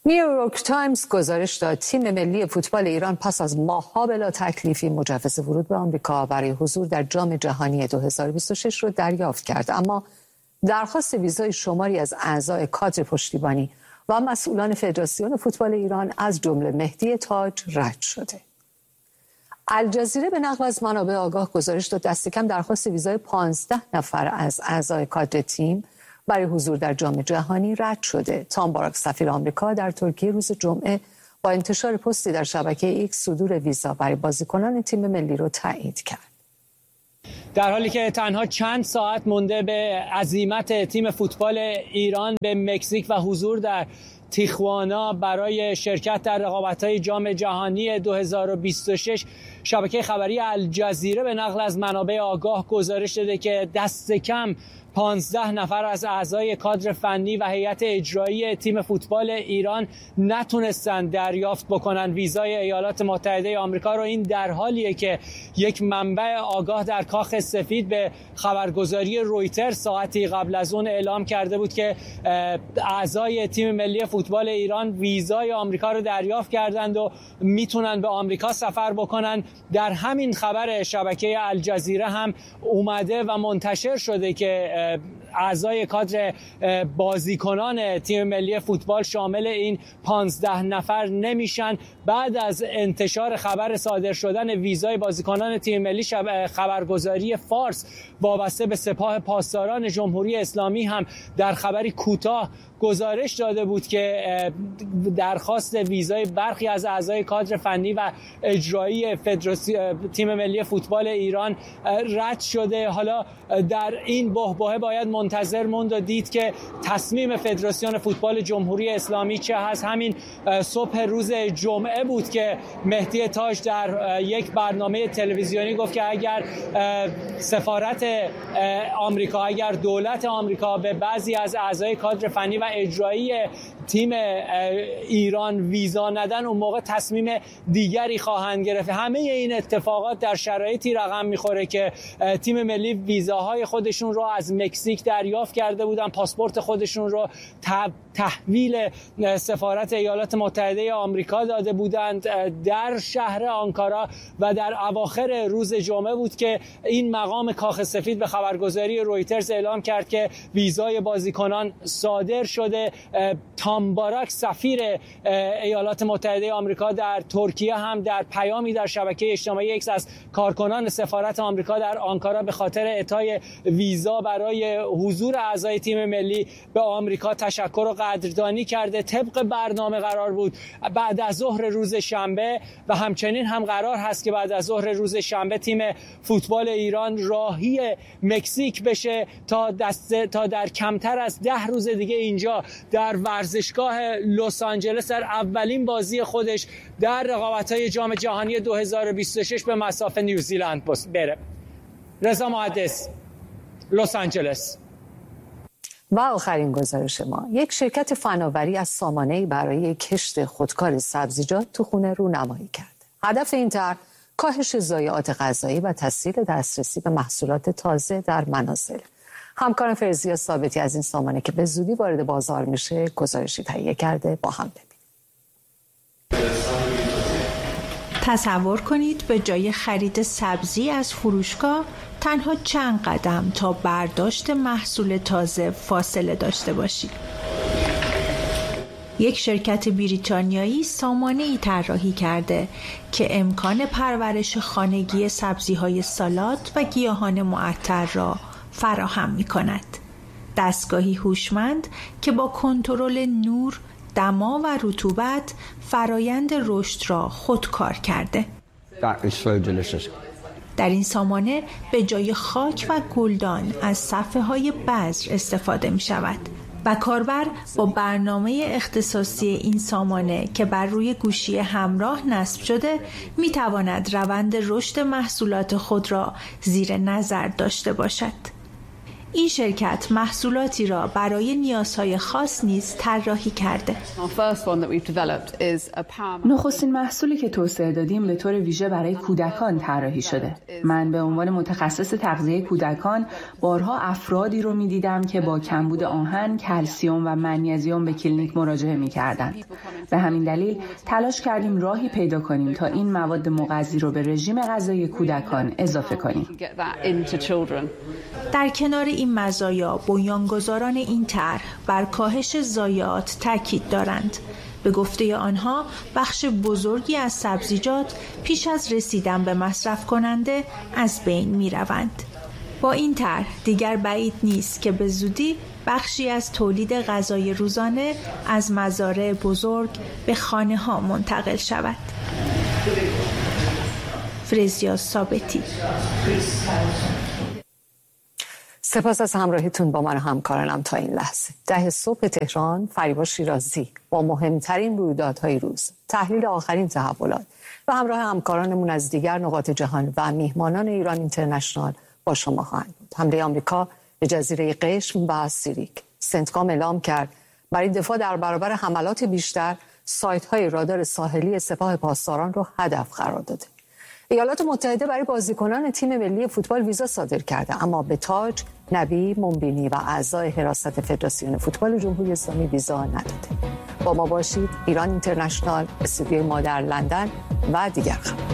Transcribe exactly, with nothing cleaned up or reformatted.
نیویورک تایمز گزارش داد تیم ملی فوتبال ایران پس از ماه‌ها بلا تکلیفی مجوز ورود به آمریکا برای حضور در جام جهانی دو هزار و بیست و شش رو دریافت کرد، اما درخواست ویزای شماری از اعضای کادر پشتیبانی و مسئولان فدراسیون فوتبال ایران از جمله مهدی تاج رد شده. الجزیره به نقل از منابع آگاه گزارش داد دست کم درخواست ویزای پانزده نفر از اعضای کادر تیم برای حضور در جام جهانی رد شده. تام باراک سفیر آمریکا در ترکیه روز جمعه با انتشار پستی در شبکه ایکس صدور ویزا برای بازیکنان تیم ملی رو تایید کرد. در حالی که تنها چند ساعت مونده به عزیمت تیم فوتبال ایران به مکزیک و حضور در تیخوانا برای شرکت در رقابت‌های جام جهانی دو هزار و بیست و شش، شبکه خبری الجزیره به نقل از منابع آگاه گزارش داده که دست کم پانزده نفر از اعضای کادر فنی و هیئت اجرایی تیم فوتبال ایران نتونستند دریافت بکنن ویزای ایالات متحده آمریکا رو. این در حالیه که یک منبع آگاه در کاخ سفید به خبرگزاری رویتر ساعتی قبل از اون اعلام کرده بود که اعضای تیم ملی فوتبال ایران ویزای آمریکا رو دریافت کردند و میتونن به آمریکا سفر بکنن. در همین خبر شبکه الجزیره هم اومده و منتشر شده که اعضای کادر بازیکنان تیم ملی فوتبال شامل این پانزده نفر نمیشن. بعد از انتشار خبر صادر شدن ویزای بازیکنان تیم ملی، خبرگزاری فارس وابسته به سپاه پاسداران جمهوری اسلامی هم در خبری کوتاه گزارش داده بود که درخواست ویزای برخی از اعضای کادر فنی و اجرایی فدراسیون تیم ملی فوتبال ایران رد شده. حالا در این بحبوحه باید منتظر موند و دید که تصمیم فدراسیون فوتبال جمهوری اسلامی چه هست. همین صبح روز جمعه بود که مهدی تاج در یک برنامه تلویزیونی گفت که اگر سفارت آمریکا، اگر دولت آمریکا به بعضی از اعضای کادر فنی و اجرایی تیم ایران ویزا ندن، اون موقع تصمیم دیگری خواهند گرفت. همه این اتفاقات در شرایطی رقم میخوره که تیم ملی ویزاهای خودشون رو از مکزیک دریافت کرده بودن، پاسپورت خودشون رو تحویل سفارت ایالات متحده آمریکا داده بودند در شهر آنکارا و در اواخر روز جمعه بود که این مقام کاخ سفید به خبرگزاری رویترز اعلام کرد که ویزای بازیکنان صادر شده. تام باراک سفیر ایالات متحده آمریکا در ترکیه هم در پیامی در شبکه اجتماعی ایکس از کارکنان سفارت آمریکا در آنکارا به خاطر اعطای ویزا برای حضور اعضای تیم ملی به آمریکا تشکر و قدردانی کرده. طبق برنامه قرار بود بعد از ظهر روز شنبه و همچنین هم قرار هست که بعد از ظهر روز شنبه تیم فوتبال ایران راهی مکزیک بشه تا دست تا در کمتر از ده روز دیگه اینجا در ورزشگاه لس آنجلس در اولین بازی خودش در رقابت‌های جام جهانی دو هزار و بیست و شش به مصاف نیوزیلند بره. رضا محدث، لس آنجلس. و آخرین گزارش ما، یک شرکت فناوری از سامانه‌ای برای کشت خودکار سبزیجات تو خونه رونمایی کرد. هدف این طرح کاهش ضایعات غذایی و تسهیل دسترسی به محصولات تازه در منازل. همکارم فرزیا ثابتی از این سامانه که به زودی وارد بازار میشه گزارشی تهیه کرده، با هم ببینیم. تصور کنید به جای خرید سبزی از فروشگاه تنها چند قدم تا برداشت محصول تازه فاصله داشته باشید. یک شرکت بریتانیایی سامانه‌ای طراحی کرده که امکان پرورش خانگی سبزی‌های سالاد و گیاهان معطر را فراهم می‌کند. دستگاهی هوشمند که با کنترل نور، دما و رطوبت فرایند رشد را خودکار کرده. در این سامانه به جای خاک و گلدان از صفحه‌های بذر استفاده می‌شود و کاربر با برنامه اختصاصی این سامانه که بر روی گوشی همراه نصب شده می‌تواند روند رشد محصولات خود را زیر نظر داشته باشد. این شرکت محصولاتی را برای نیازهای خاص نیز طراحی کرده. نخستین محصولی که توسعه دادیم به طور ویژه برای کودکان طراحی شده. من به عنوان متخصص تغذیه کودکان بارها افرادی رو می‌دیدم که با کمبود آهن، کلسیم و منیزیم به کلینیک مراجعه می‌کردند. به همین دلیل تلاش کردیم راهی پیدا کنیم تا این مواد مغذی رو به رژیم غذایی کودکان اضافه کنیم. در کنار این مزایا، بنیانگذاران این طرح بر کاهش ضایعات تاکید دارند. به گفته آنها، بخش بزرگی از سبزیجات پیش از رسیدن به مصرف کننده از بین می روند. با این طرح دیگر بعید نیست که به زودی بخشی از تولید غذای روزانه از مزارع بزرگ به خانه ها منتقل شود. فرزیا ثابتی. سپاس از همراهیتون با من و همکارانم تا این لحظه. ده صبح تهران، فریبا شیرازی با مهمترین رویدادهای روز، تحلیل آخرین تحولات و همراه همکارانمون از دیگر نقاط جهان و میهمانان ایران اینترنشنال با شما خواهند بود. حمله آمریکا به جزیره قشم و سیریک. سنتکام اعلام کرد برای دفاع در برابر حملات بیشتر سایت‌های رادار ساحلی سپاه پاسداران رو هدف قرار داده. ایالات متحده برای بازیکنان تیم ملی فوتبال ویزا صادر کرده، اما به تاج، نبی، منبینی و اعضای حراست فدراسیون فوتبال جمهوری اسلامی ویزا نداده. با ما باشید. ایران اینترنشنال، استودیوی ما در لندن و دیگر خبر.